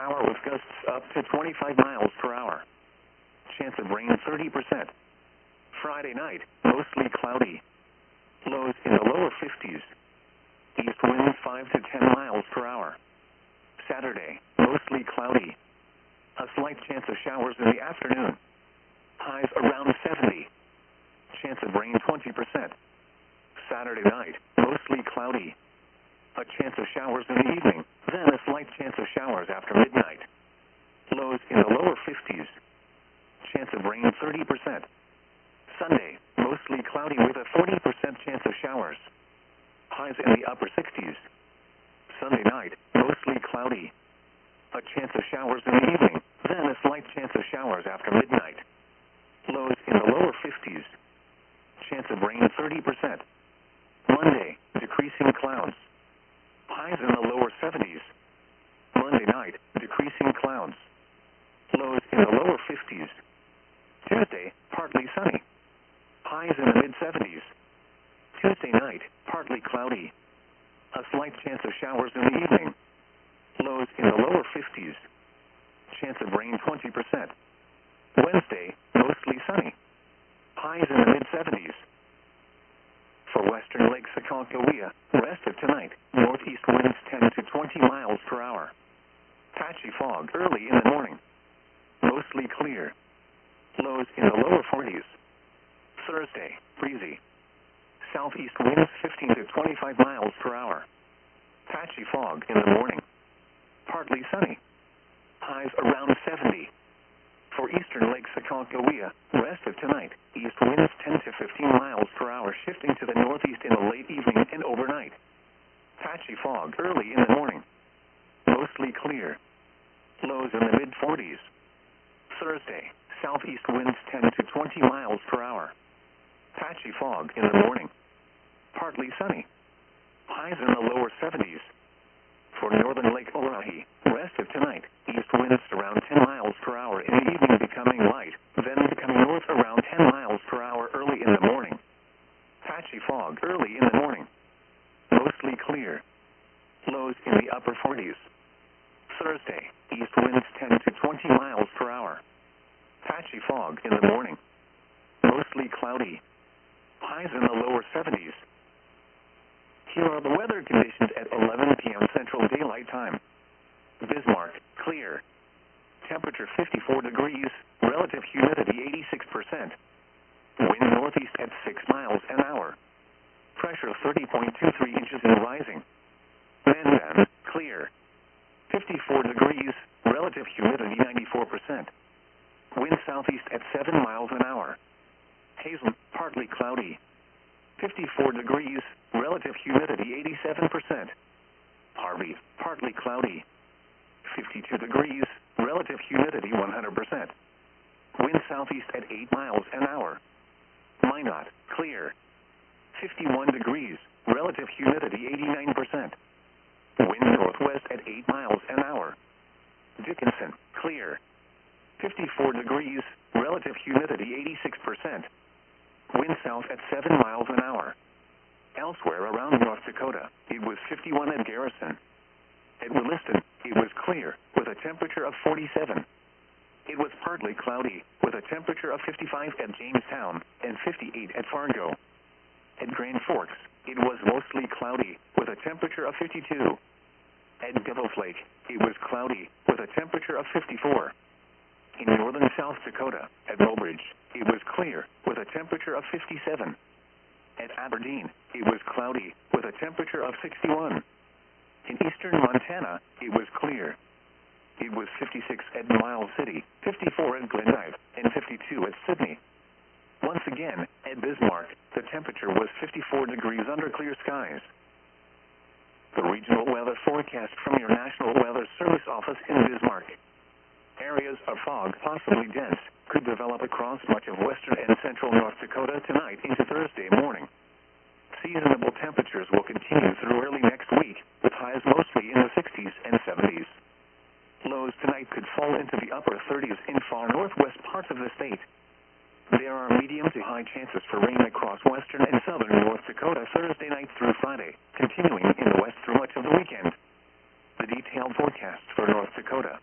hour with gusts up to 25 miles per hour. Chance of rain 30%. Friday night, mostly cloudy. Lows in the lower 50s. East winds 5 to 10 miles per hour. Saturday, mostly cloudy. A slight chance of showers in the afternoon. Highs around 70. Chance of rain 20%. Saturday night, mostly cloudy. A chance of showers in the evening, then a slight chance of showers after midnight. Lows in the lower 50s. Chance of rain 30%. Sunday, mostly cloudy with a 40% chance of showers. Highs in the upper 60s. Sunday night, mostly cloudy. A chance of showers in the evening, then a slight chance of showers after midnight. Lows in the lower 50s. Chance of rain 30%. Monday, decreasing clouds. Highs in the lower 70s. Monday night, decreasing clouds. Lows in the lower 50s. Tuesday, partly sunny. Highs in the mid-70s. Tuesday night, partly cloudy. A slight chance of showers in the evening. Lows in the lower 50s. Chance of rain 20%. Wednesday, mostly sunny. Highs in the mid-70s. For western Lake Sacagawea, rest of tonight, northeast winds 10 to 20 miles per hour. Patchy fog early in the morning. Mostly clear. Lows in the lower 40s. Thursday, breezy. Southeast winds 15 to 25 miles per hour. Patchy fog in the morning. Partly sunny. Highs around 70. For eastern Lake Sacagawea, rest of tonight, east winds 10 to 15 miles per hour shifting to the northeast in the late evening and overnight. Patchy fog early in the morning. Mostly clear. Lows in the mid-40s. Thursday, southeast winds 10 to 20 miles per hour. Patchy fog in the morning. Partly sunny. Highs in the lower 70s. For northern Lake Olorahi, rest of tonight, east winds around 10 miles per hour in the evening becoming light, then becoming north around 10 miles per hour early in the morning. Patchy fog early in the morning. Mostly clear. Lows in the upper 40s. Thursday, east winds 10 to 20 miles per hour. Patchy fog in the morning. Mostly cloudy. Highs in the lower 70s. Here are the weather conditions at 11 p.m. Central Daylight Time. Bismarck, clear. Temperature 54 degrees, relative humidity 86%. Wind northeast at 6 miles an hour. Pressure 30.23 inches and rising. Mandan, clear. 54 degrees, relative humidity 94%. Wind southeast at 7 miles an hour. Hazen, partly cloudy. 54 degrees, relative humidity 87%. Harvey, partly cloudy. 52 degrees, relative humidity 100%. Wind southeast at 8 miles an hour. Minot, clear. 51 degrees, relative humidity 89%. Wind northwest at 8 miles an hour. Dickinson, clear. 54 degrees, relative humidity 86%. Wind south at 7 miles an hour. Elsewhere around North Dakota, it was 51 at Garrison. At Williston, it was clear, with a temperature of 47. It was partly cloudy, with a temperature of 55 at Jamestown and 58 at Fargo. At Grand Forks, it was mostly cloudy, with a temperature of 52. At Devil's Lake, it was cloudy, with a temperature of 54. In northern South Dakota, at Mobridge, it was clear, with a temperature of 57. At Aberdeen, it was cloudy, with a temperature of 61. In eastern Montana, it was clear. It was 56 at Miles City, 54 at Glendive, and 52 at Sydney. Once again, at Bismarck, the temperature was 54 degrees under clear skies. The regional weather forecast from your National Weather Service office in Bismarck. Areas of fog, possibly dense, could develop across much of western and central North Dakota tonight into Thursday morning. Seasonable temperatures will continue through early next week, with highs mostly in the 60s and 70s. Lows tonight could fall into the upper 30s in far northwest parts of the state. There are medium to high chances for rain across western and southern North Dakota Thursday night through Friday, continuing in the west through much of the weekend. The detailed forecast for North Dakota.